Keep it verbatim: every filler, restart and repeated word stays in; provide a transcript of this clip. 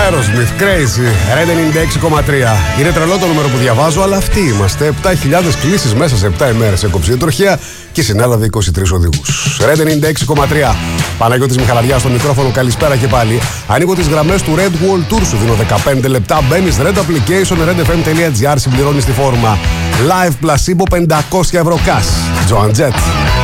Aerosmith, Crazy, Red ενενήντα έξι κόμμα τρία. Είναι τρελό το νούμερο που διαβάζω, αλλά αυτοί είμαστε. επτά χιλιάδες κλήσεις μέσα σε επτά ημέρες. Έκοψε η τροχιά και συνέλαβε είκοσι τρεις οδηγούς. Red ενενήντα έξι κόμμα τρία. Παναγιώτης Μιχαλαριάς στο μικρόφωνο, καλησπέρα και πάλι. Ανοίγω τις γραμμές του Red World Tour, σου δίνω δεκαπέντε λεπτά. Μπαίνεις Red Application, redfm.gr, συμπληρώνεις τη φόρμα. Live Placebo, πεντακόσια ευρώ cash. Joan Jett.